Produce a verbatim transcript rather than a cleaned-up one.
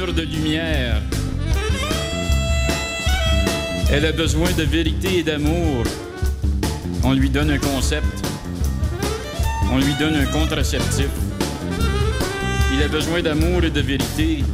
besoin de lumière. Elle a besoin de vérité et d'amour. On lui donne un concept. On lui donne un contraceptif. Il a besoin d'amour et de vérité.